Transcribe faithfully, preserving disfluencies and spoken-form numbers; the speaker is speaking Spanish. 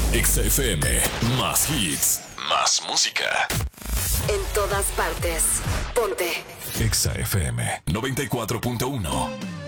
Exa F M, más hits, más música. En todas partes. Ponte. Exa F M noventa y cuatro punto uno.